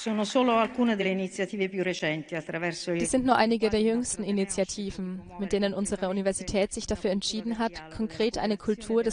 Dies sind nur einige der jüngsten Initiativen, mit denen unsere Universität sich dafür entschieden hat, konkret eine Kultur des